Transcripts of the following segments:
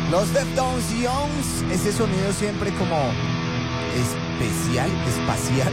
Los Deftones y Youngs, ese sonido siempre como especial, espacial.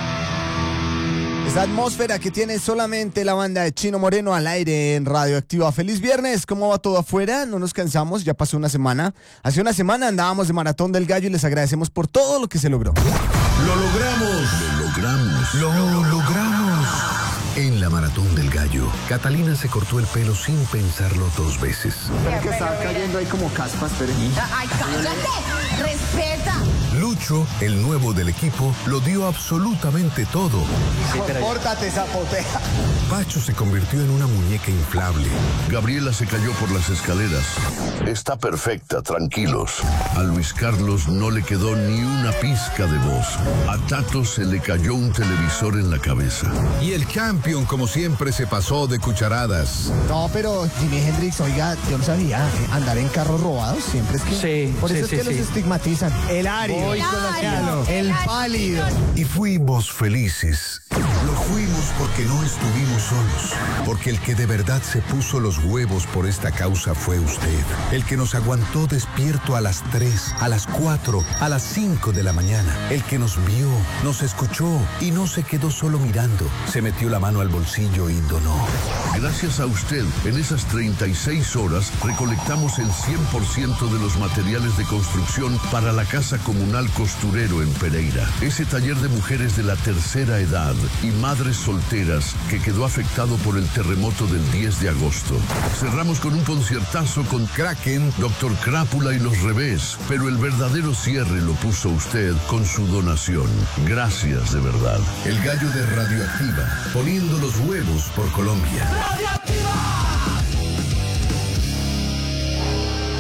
Esa atmósfera que tiene solamente la banda de Chino Moreno al aire en Radioactiva. Feliz viernes, ¿cómo va todo afuera? No nos cansamos, ya pasó una semana. Hace una semana andábamos de Maratón del Gallo y les agradecemos por todo lo que se logró. ¡Lo logramos! ¡Lo logramos! ¡Lo logramos! En la Maratón del Gallo, Catalina se cortó el pelo sin pensarlo dos veces. Que está cayendo ahí como caspas, pero... ¡Ay, cállate! ¡Respeta! Lucho, el nuevo del equipo, lo dio absolutamente todo. Compórtate, zapotea. Pacho se convirtió en una muñeca inflable. Gabriela se cayó por las escaleras. Está perfecta, tranquilos. A Luis Carlos no le quedó ni una pizca de voz. A Tato se le cayó un televisor en la cabeza. Y el Champion, como siempre, se pasó de cucharadas. No, pero Jimi Hendrix, oiga, yo no sabía, andar en carros robados siempre es que... Sí, por eso sí, es que sí, los estigmatizan. El ario, el pálido. Y fuimos felices. Lo fuimos porque no estuvimos solos. Porque el que de verdad se puso los huevos por esta causa fue usted. El que nos aguantó despierto a las 3, a las 4, a las 5 de la mañana. El que nos vio, nos escuchó y no se quedó solo mirando. Se metió la mano al bolsillo y donó. Gracias a usted, en esas 36 horas recolectamos el 100% de los materiales de construcción para la Casa Comunal Costurero en Pereira. Ese taller de mujeres de la tercera edad y madres solteras que quedó afectado por el terremoto del 10 de agosto. Cerramos con un conciertazo con Kraken, Dr. Crápula y Los Revés, pero el verdadero cierre lo puso usted con su donación. Gracias de verdad. El gallo de Radioactiva, poniendo los huevos por Colombia. ¡Radioactiva!